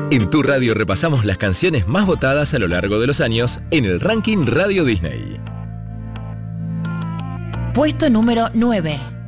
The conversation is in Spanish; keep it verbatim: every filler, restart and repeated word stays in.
En tu radio repasamos las canciones más votadas a lo largo de los años en el ranking Radio Disney. Puesto número nueve.